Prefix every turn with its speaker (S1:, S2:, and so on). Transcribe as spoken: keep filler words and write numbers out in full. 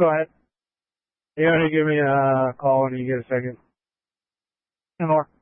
S1: Go ahead. You want to give me a call when you get a second?
S2: No more.